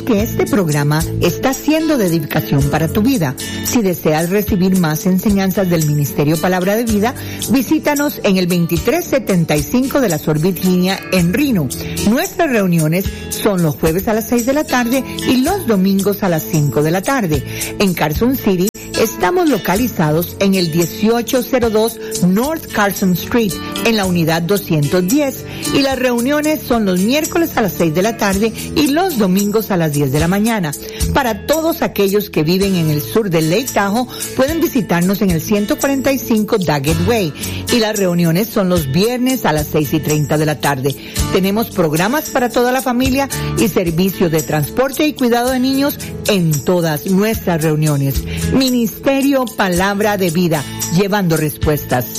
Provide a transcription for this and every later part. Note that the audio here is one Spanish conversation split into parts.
que este programa está siendo de edificación para tu vida. Si deseas recibir más enseñanzas del Ministerio Palabra de Vida, visítanos en el 2375 de la Sur Virginia en Reno. Nuestras reuniones son los jueves a las 6 de la tarde y los domingos a las 5 de la tarde. En Carson City estamos localizados en el 1802 North Carson Street, en la unidad 210, y las reuniones son los miércoles a las 6 de la tarde y los domingos a las 10 de la mañana. Para todos aquellos que viven en el sur de Lake Tahoe, pueden visitarnos en el 145 Daggett Way, y las reuniones son los viernes a las 6:30 de la tarde. Tenemos programas para toda la familia y servicio de transporte y cuidado de niños en todas nuestras reuniones. Ministerio Palabra de Vida, llevando respuestas.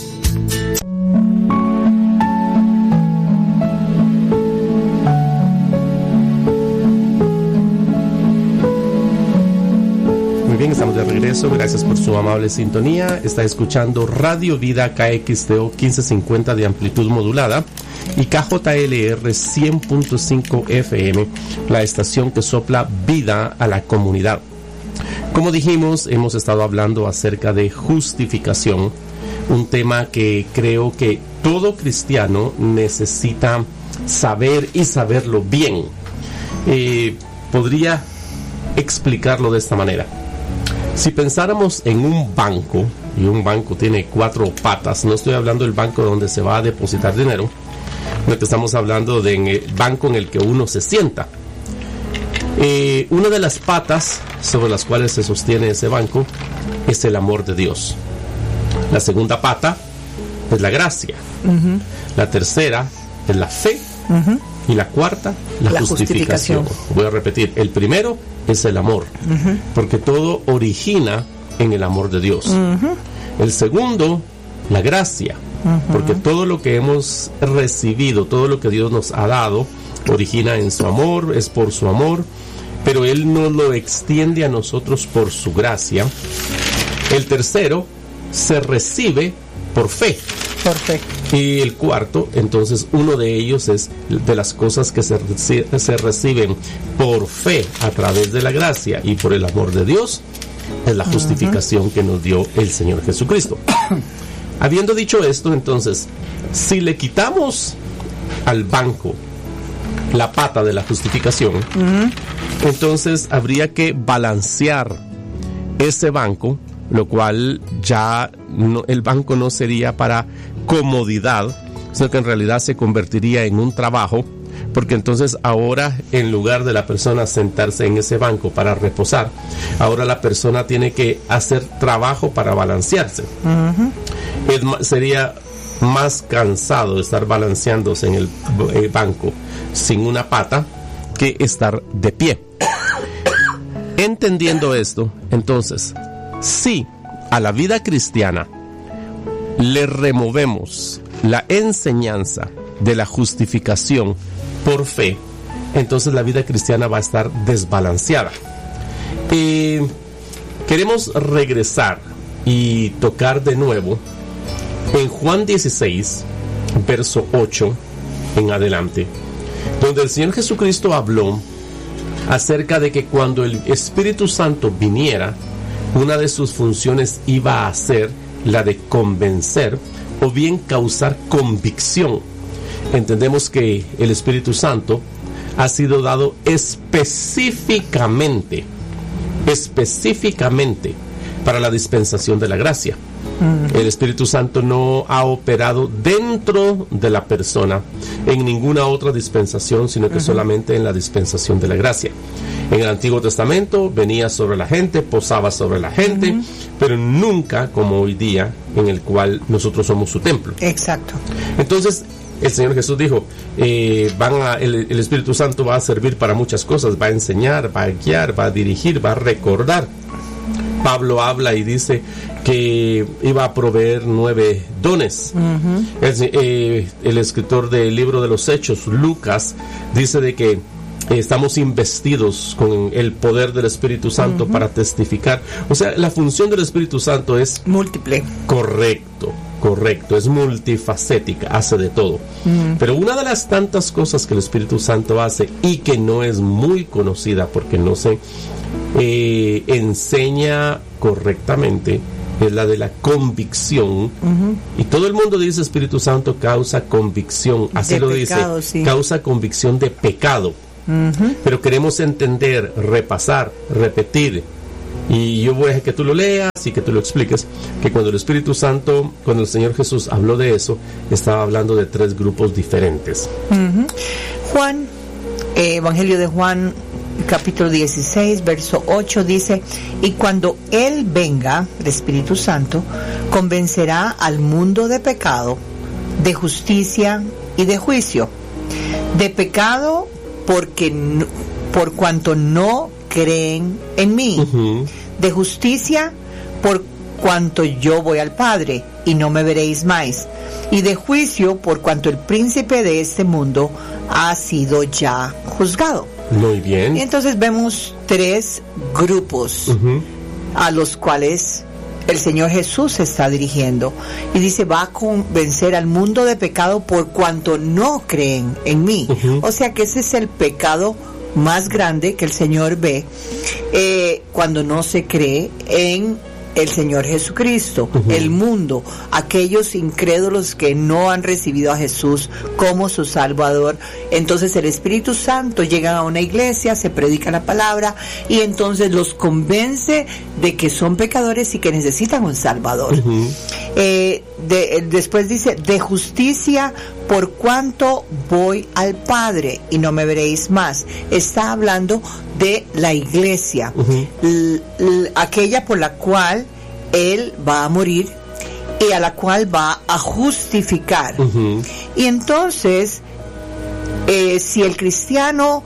Muy bien, estamos de regreso. Gracias por su amable sintonía. Está escuchando Radio Vida KXTO 1550 de amplitud modulada y KJLR 100.5 FM, la estación que sopla vida a la comunidad. Como dijimos, hemos estado hablando acerca de justificación, un tema que creo que todo cristiano necesita saber y saberlo bien. Podría explicarlo de esta manera. Si pensáramos en un banco, y un banco tiene 4 patas, no estoy hablando del banco donde se va a depositar dinero, sino que estamos hablando del banco en el que uno se sienta. Una de las patas sobre las cuales se sostiene ese banco es el amor de Dios. La segunda pata es la gracia. Uh-huh. La tercera es la fe. Uh-huh. Y la cuarta, la justificación. Voy a repetir, el primero es el amor, uh-huh, porque todo origina en el amor de Dios. Uh-huh. El segundo, la gracia, uh-huh, porque todo lo que hemos recibido, todo lo que Dios nos ha dado, origina en su amor, es por su amor, pero Él nos lo extiende a nosotros por su gracia. El tercero se recibe por fe. Perfecto. Y el cuarto, entonces, uno de ellos es de las cosas que se reciben por fe a través de la gracia y por el amor de Dios, es la justificación, uh-huh, que nos dio el Señor Jesucristo. Habiendo dicho esto, entonces, si le quitamos al banco la pata de la justificación, uh-huh, entonces habría que balancear ese banco, lo cual ya no, el banco no sería para comodidad, sino que en realidad se convertiría en un trabajo, porque entonces ahora, en lugar de la persona sentarse en ese banco para reposar, ahora la persona tiene que hacer trabajo para balancearse. Uh-huh. Sería más cansado estar balanceándose en el banco sin una pata que estar de pie. Entendiendo esto, entonces, si a la vida cristiana le removemos la enseñanza de la justificación por fe, entonces la vida cristiana va a estar desbalanceada. Queremos regresar y tocar de nuevo en Juan 16, verso 8 en adelante, donde el Señor Jesucristo habló acerca de que cuando el Espíritu Santo viniera, una de sus funciones iba a ser la de convencer o bien causar convicción. Entendemos que el Espíritu Santo ha sido dado específicamente para la dispensación de la gracia. El Espíritu Santo no ha operado dentro de la persona en ninguna otra dispensación, sino que solamente en la dispensación de la gracia. En el Antiguo Testamento venía sobre la gente, posaba sobre la gente, pero nunca como hoy día, en el cual nosotros somos su templo. Exacto. Entonces, el Señor Jesús dijo, el Espíritu Santo va a servir para muchas cosas, va a enseñar, va a guiar, va a dirigir, va a recordar. Pablo habla y dice que iba a proveer 9 dones. El escritor del libro de los Hechos, Lucas, dice de que estamos investidos con el poder del Espíritu Santo para testificar. O sea, la función del Espíritu Santo es múltiple. Correcto. Correcto, es multifacética, hace de todo. Pero una de las tantas cosas que el Espíritu Santo hace y que no es muy conocida porque no se enseña correctamente es la de la convicción. Y todo el mundo dice Espíritu Santo causa convicción, así de lo pecado, dice, sí. Causa convicción de pecado. Pero queremos entender, repasar, repetir. Y yo voy a que tú lo leas y que tú lo expliques, que cuando el Espíritu Santo, cuando el Señor Jesús habló de eso, estaba hablando de 3 grupos diferentes. Juan, Evangelio de Juan, capítulo 16, verso 8 dice: y cuando Él venga, el Espíritu Santo, convencerá al mundo de pecado, de justicia y de juicio. De pecado por cuanto no creen en mí. De justicia por cuanto yo voy al Padre y no me veréis más. Y de juicio por cuanto el príncipe de este mundo ha sido ya juzgado. Muy bien. Y entonces vemos 3 grupos a los cuales el Señor Jesús se está dirigiendo. Y dice, va a convencer al mundo de pecado por cuanto no creen en mí. O sea que ese es el pecado más grande que el Señor ve cuando no se cree en el Señor Jesucristo. El mundo, aquellos incrédulos que no han recibido a Jesús como su Salvador. Entonces el Espíritu Santo llega a una iglesia, se predica la palabra y entonces los convence de que son pecadores y que necesitan un Salvador. Después dice, de justicia por cuanto voy al Padre y no me veréis más. Está hablando de la iglesia, aquella por la cual Él va a morir y a la cual va a justificar. Y entonces, si el cristiano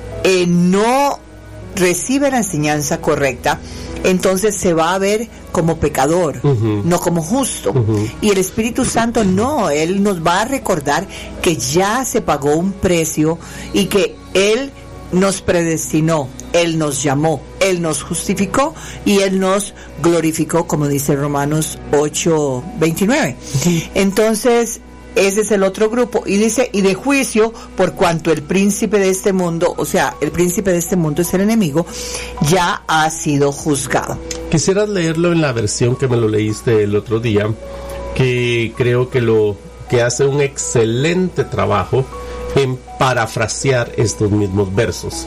no recibe la enseñanza correcta, entonces se va a ver como pecador, no como justo. Y el Espíritu Santo no, Él nos va a recordar que ya se pagó un precio y que Él nos predestinó, Él nos llamó, Él nos justificó y Él nos glorificó, como dice Romanos 8:29. Entonces, ese es el otro grupo. Y dice, y de juicio, por cuanto el príncipe de este mundo, o sea, el príncipe de este mundo es el enemigo, ya ha sido juzgado. Quisieras leerlo en la versión que me lo leíste el otro día, que creo que hace un excelente trabajo en parafrasear estos mismos versos.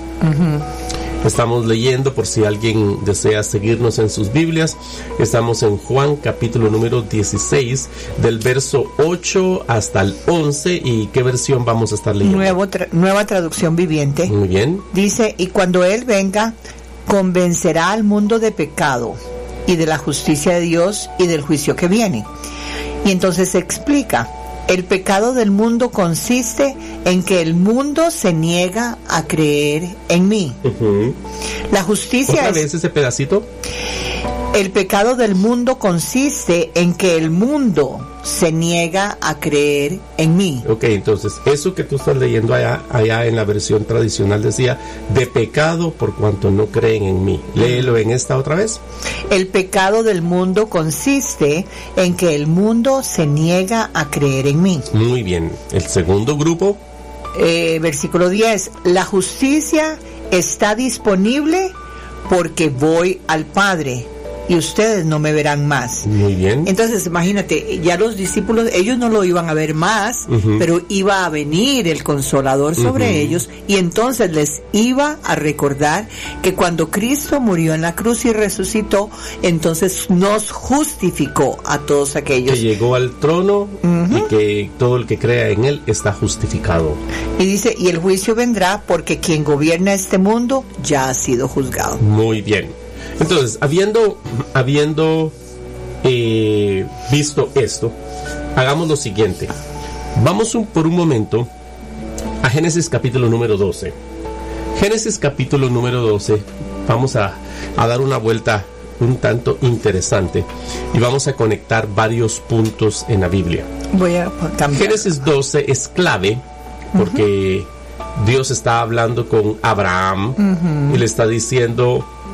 Estamos leyendo, por si alguien desea seguirnos en sus Biblias, estamos en Juan capítulo número 16, del verso 8 hasta el 11. ¿Y qué versión vamos a estar leyendo? Nueva traducción viviente. Muy bien. Dice, y cuando Él venga, convencerá al mundo de pecado y de la justicia de Dios y del juicio que viene. Y entonces se explica. El pecado del mundo consiste en que el mundo se niega a creer en mí. La justicia ¿Otra vez ese pedacito? El pecado del mundo consiste en que el mundo se niega a creer en mí. Ok, entonces, eso que tú estás leyendo allá en la versión tradicional decía, de pecado por cuanto no creen en mí. Léelo en esta otra vez. El pecado del mundo consiste en que el mundo se niega a creer en mí. Muy bien. El segundo grupo. Versículo 10. La justicia está disponible porque voy al Padre y ustedes no me verán más. Muy bien. Entonces, imagínate, ya los discípulos, ellos no lo iban a ver más, pero iba a venir el Consolador sobre ellos, y entonces les iba a recordar que cuando Cristo murió en la cruz y resucitó, entonces nos justificó a todos aquellos. Que llegó al trono y que todo el que crea en Él está justificado. Y dice, y el juicio vendrá porque quien gobierna este mundo ya ha sido juzgado. Muy bien. Entonces, habiendo visto esto, hagamos lo siguiente. Vamos por un momento a Génesis capítulo número 12. Génesis capítulo número 12, vamos a dar una vuelta un tanto interesante y vamos a conectar varios puntos en la Biblia. Voy a cambiar. Génesis 12 es clave porque Dios está hablando con Abraham y le está diciendo,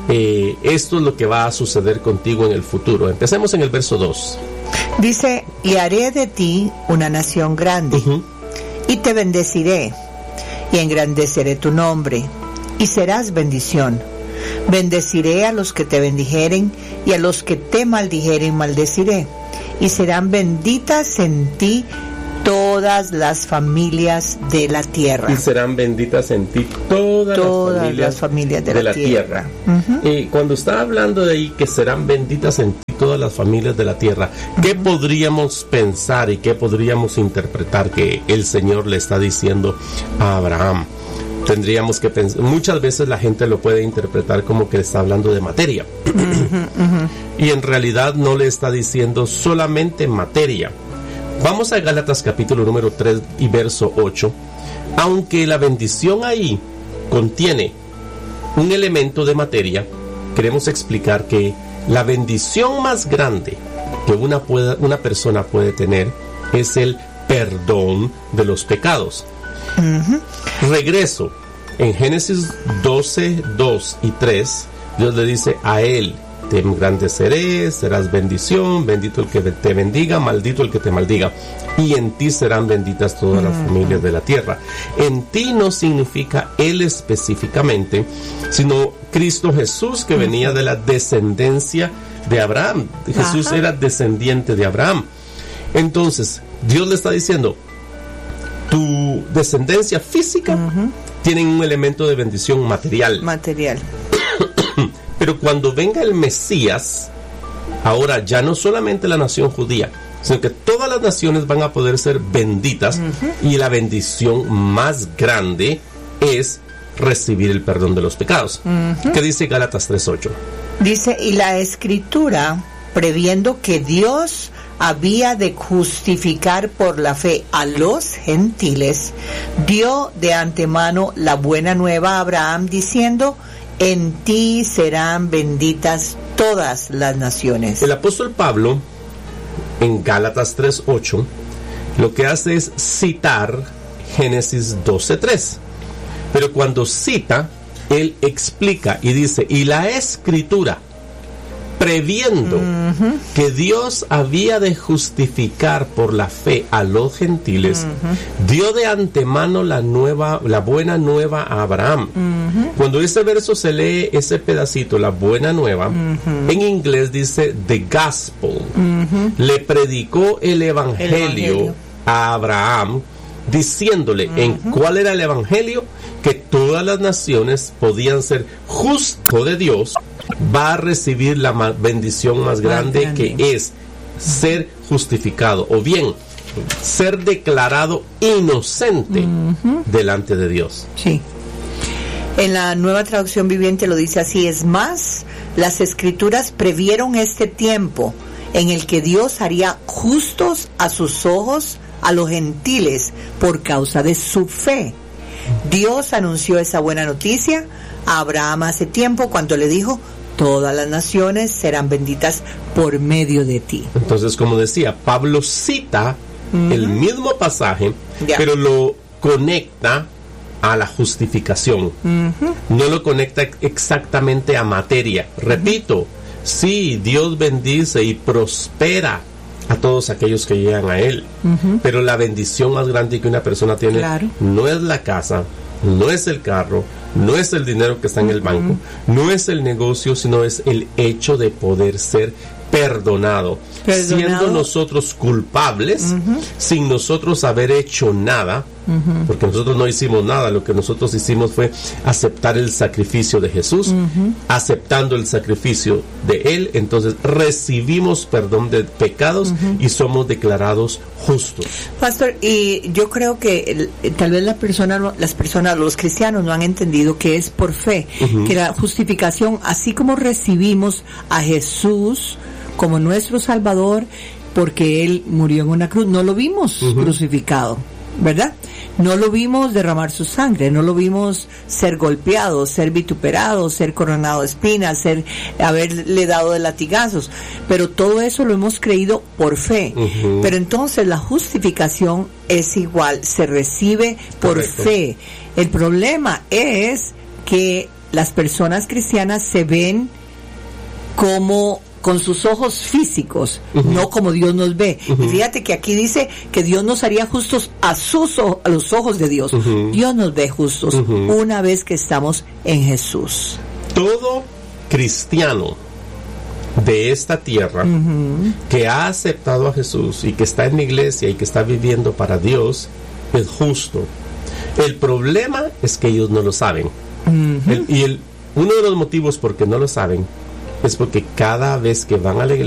esto es lo que va a suceder contigo en el futuro. Empecemos en el verso 2. Dice, y haré de ti una nación grande, y te bendeciré, y engrandeceré tu nombre, y serás bendición. Bendeciré a los que te bendijeren, y a los que te maldijeren maldeciré, y serán benditas en ti todas las familias de la tierra. Y serán benditas en ti todas las familias de la tierra. Y cuando está hablando de ahí que serán benditas en ti todas las familias de la tierra, ¿qué podríamos pensar y qué podríamos interpretar que el Señor le está diciendo a Abraham? Tendríamos que pensar, muchas veces la gente lo puede interpretar como que le está hablando de materia. Y en realidad no le está diciendo solamente materia. Vamos a Gálatas capítulo número 3 y verso 8. Aunque la bendición ahí contiene un elemento de materia, queremos explicar que la bendición más grande que una persona puede tener es el perdón de los pecados. Regreso. En Génesis 12, 2 y 3, Dios le dice a él: te engrandeceré, serás bendición, bendito el que te bendiga, maldito el que te maldiga, y en ti serán benditas todas las familias de la tierra. En ti no significa él específicamente, sino Cristo Jesús, que venía de la descendencia de Abraham. Jesús era descendiente de Abraham. Entonces, Dios le está diciendo, tu descendencia física tiene un elemento de bendición material. Pero cuando venga el Mesías, ahora ya no solamente la nación judía, sino que todas las naciones van a poder ser benditas, y la bendición más grande es recibir el perdón de los pecados. ¿Qué dice Gálatas 3:8? Dice, y la Escritura, previendo que Dios había de justificar por la fe a los gentiles, dio de antemano la buena nueva a Abraham, diciendo, en ti serán benditas todas las naciones. El apóstol Pablo, en Gálatas 3:8, lo que hace es citar Génesis 12:3. Pero cuando cita, él explica y dice, y la Escritura, previendo que Dios había de justificar por la fe a los gentiles, dio de antemano la buena nueva a Abraham. Cuando ese verso se lee, ese pedacito, la buena nueva, en inglés dice the gospel. Le predicó el evangelio a Abraham, diciéndole en cuál era el evangelio, que todas las naciones podían ser justo de Dios, va a recibir la bendición más grande, que es ser justificado, o bien ser declarado inocente delante de Dios. Sí. En la Nueva Traducción Viviente lo dice así: es más, las Escrituras previeron este tiempo en el que Dios haría justos a sus ojos a los gentiles por causa de su fe. Dios anunció esa buena noticia a Abraham hace tiempo cuando le dijo, todas las naciones serán benditas por medio de ti. Entonces, como decía, Pablo cita el mismo pasaje, pero lo conecta a la justificación. No lo conecta exactamente a materia. Repito, sí, Dios bendice y prospera a todos aquellos que llegan a Él. Pero la bendición más grande que una persona tiene no es la casa, no es el carro, no es el dinero que está en el banco, no es el negocio, sino es el hecho de poder ser perdonado. Siendo nosotros culpables, sin nosotros haber hecho nada, porque nosotros no hicimos nada, lo que nosotros hicimos fue aceptar el sacrificio de Jesús. Aceptando el sacrificio de Él, entonces recibimos perdón de pecados y somos declarados justos. Pastor, y yo creo que tal vez las personas, los cristianos no han entendido que es por fe, que la justificación, así como recibimos a Jesús como nuestro Salvador, porque Él murió en una cruz, no lo vimos crucificado, ¿verdad? No lo vimos derramar su sangre, no lo vimos ser golpeado, ser vituperado, ser coronado de espinas, haberle dado de latigazos, pero todo eso lo hemos creído por fe. Pero entonces la justificación es igual, se recibe por fe. El problema es que las personas cristianas se ven como con sus ojos físicos, no como Dios nos ve. Y fíjate que aquí dice que Dios nos haría justos a los ojos de Dios. Dios nos ve justos una vez que estamos en Jesús. Todo cristiano de esta tierra que ha aceptado a Jesús y que está en la iglesia y que está viviendo para Dios es justo. El problema es que ellos no lo saben. Uno de los motivos por qué no lo saben es porque cada vez que van a la iglesia